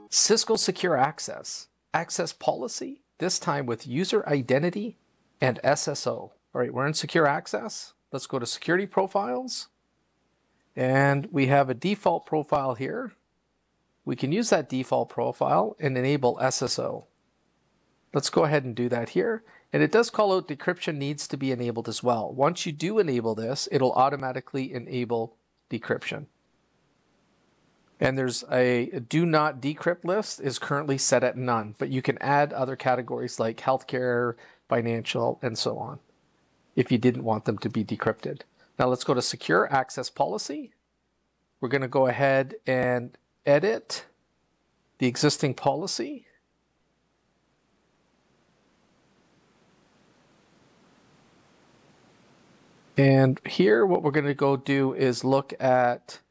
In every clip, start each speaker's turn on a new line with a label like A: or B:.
A: Cisco Secure Access, Access Policy, this time with User Identity and SSO. All right, we're in Secure Access. Let's go to Security Profiles. And we have a default profile here. We can use that default profile and enable SSO. Let's go ahead and do that here. And it does call out decryption needs to be enabled as well. Once you do enable this, it'll automatically enable decryption. And there's a do not decrypt list is currently set at none, but you can add other categories like healthcare, financial, and so on if you didn't want them to be decrypted. Now let's go to Secure Access Policy. We're going to go ahead and edit the existing policy. And here what we're going to go do is look at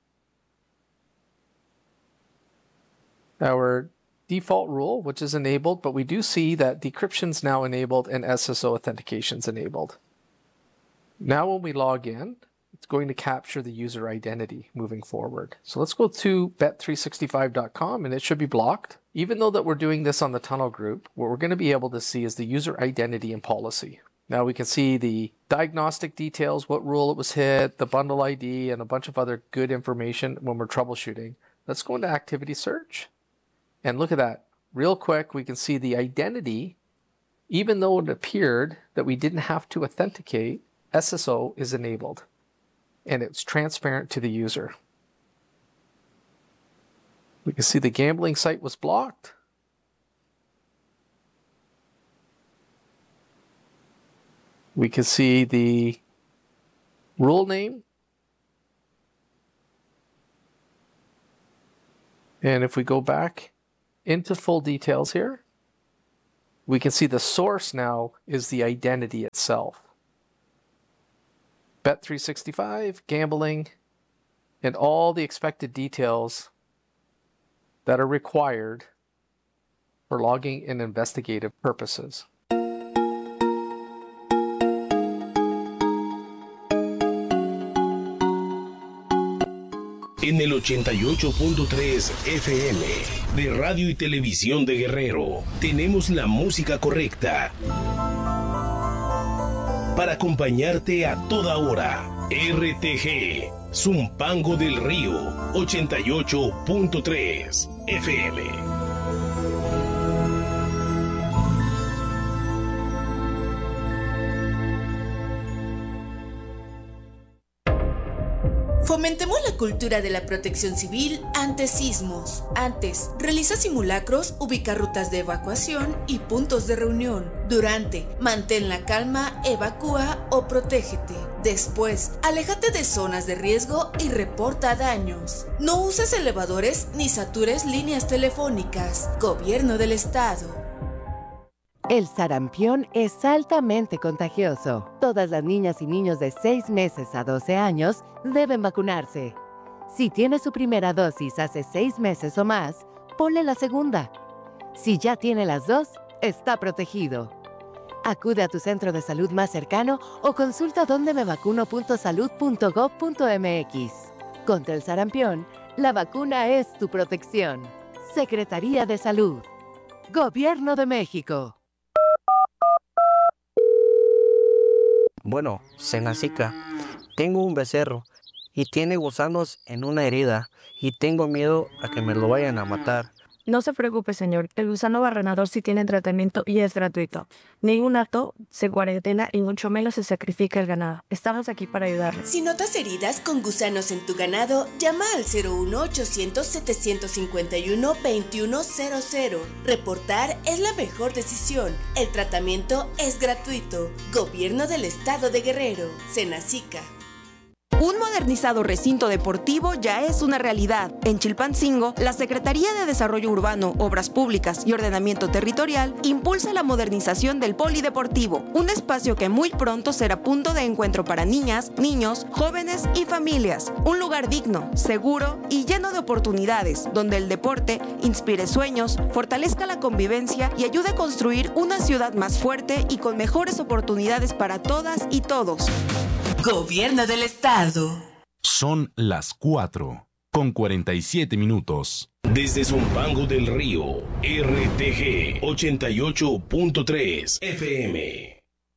A: our default rule, which is enabled, but we do see that decryption is now enabled and SSO authentication is enabled. Now when we log in, it's going to capture the user identity moving forward. So let's go to bet365.com and it should be blocked. Even though that we're doing this on the tunnel group, what we're going to be able to see is the user identity and policy. Now we can see the diagnostic details, what rule it was hit, the bundle ID, and a bunch of other good information when we're troubleshooting. Let's go into activity search. And look at that. Real quick, we can see the identity, even though it appeared that we didn't have to authenticate, SSO is enabled. And it's transparent to the user. We can see the gambling site was blocked. We can see the rule name. And if we go back into full details here, we can see the source now is the identity itself. Bet365, gambling, and all the expected details that are required for logging and investigative purposes.
B: En el 88.3 FM de Radio y Televisión de Guerrero, tenemos la música correcta para acompañarte a toda hora. RTG, Zumpango del Río, 88.3 FM.
C: Fomentemos la cultura de la protección civil ante sismos. Antes, realiza simulacros, ubica rutas de evacuación y puntos de reunión. Durante, mantén la calma, evacúa o protégete. Después, aléjate de zonas de riesgo y reporta daños. No uses elevadores ni satures líneas telefónicas. Gobierno del Estado.
D: El sarampión es altamente contagioso. Todas las niñas y niños de 6 meses a 12 años deben vacunarse. Si tiene su primera dosis hace 6 meses o más, ponle la segunda. Si ya tiene las dos, está protegido. Acude a tu centro de salud más cercano o consulta dondemevacuno.salud.gov.mx. Contra el sarampión, la vacuna es tu protección. Secretaría de Salud. Gobierno de México.
E: Bueno, Senacica, tengo un becerro y tiene gusanos en una herida y tengo miedo a que me lo vayan a matar.
F: No se preocupe, señor. El gusano barrenador sí tiene tratamiento y es gratuito. Ningún acto se cuarentena y mucho menos se sacrifica el ganado. Estamos aquí para ayudarle.
C: Si notas heridas con gusanos en tu ganado, llama al 01800-751-2100. Reportar es la mejor decisión. El tratamiento es gratuito. Gobierno del Estado de Guerrero. Senacica.
G: Un modernizado recinto deportivo ya es una realidad. En Chilpancingo, la Secretaría de Desarrollo Urbano, Obras Públicas y Ordenamiento Territorial impulsa la modernización del polideportivo, un espacio que muy pronto será punto de encuentro para niñas, niños, jóvenes y familias. Un lugar digno, seguro y lleno de oportunidades, donde el deporte inspire sueños, fortalezca la convivencia y ayude a construir una ciudad más fuerte y con mejores oportunidades para todas y todos.
C: Gobierno del Estado.
H: Son las 4:47.
B: Desde Zumpango del Río, RTG 88.3 FM.